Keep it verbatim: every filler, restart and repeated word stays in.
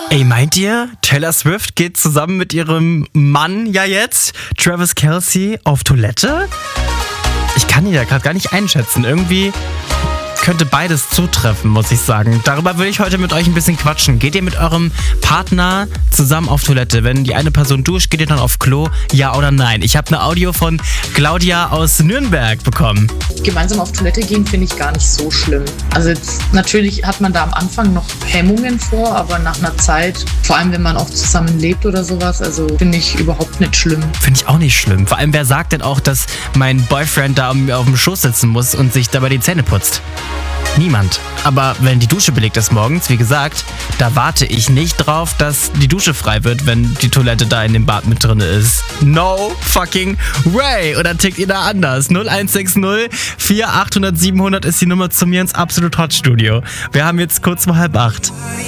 Ey, meint ihr, Taylor Swift geht zusammen mit ihrem Mann ja jetzt, Travis Kelce, auf Toilette? Ich kann ihn ja gerade gar nicht einschätzen. Irgendwie könnte beides zutreffen, muss ich sagen. Darüber will ich heute mit euch ein bisschen quatschen. Geht ihr mit eurem Partner zusammen auf Toilette? Wenn die eine Person duscht, geht ihr dann auf Klo? Ja oder nein? Ich habe eine Audio von Claudia aus Nürnberg bekommen. Gemeinsam auf Toilette gehen finde ich gar nicht so schlimm. Also jetzt, natürlich hat man da am Anfang noch Hemmungen vor, aber nach einer Zeit, vor allem wenn man auch zusammen lebt oder sowas, also finde ich überhaupt nicht schlimm. Finde ich auch nicht schlimm. Vor allem, wer sagt denn auch, dass mein Boyfriend da auf dem Schoß sitzen muss und sich dabei die Zähne putzt? Niemand. Aber wenn die Dusche belegt ist morgens, wie gesagt, da warte ich nicht drauf, dass die Dusche frei wird, wenn die Toilette da in dem Bad mit drin ist. No fucking way! Oder tickt ihr da anders? null eins sechs null vier achthundert siebenhundert ist die Nummer zu mir ins Absolut Hot Studio. Wir haben jetzt kurz vor halb acht.